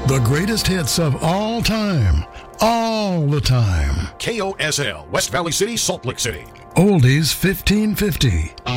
The greatest hits of all time. All the time. KOSL, West Valley City, Salt Lake City. Oldies 1550.